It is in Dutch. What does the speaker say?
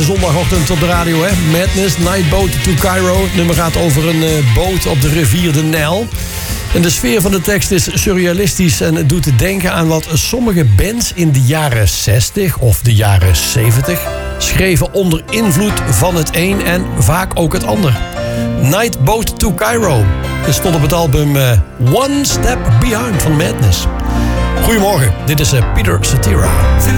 zondagochtend op de radio, hè? Madness, Nightboat to Cairo. Het nummer gaat over een boot op de rivier de Nijl. En de sfeer van de tekst is surrealistisch en doet denken aan wat sommige bands in de jaren 60 of de jaren 70 schreven onder invloed van het een en vaak ook het ander. Nightboat to Cairo. Dat stond op het album One Step Behind van Madness. Goedemorgen, dit is Peter Cetera.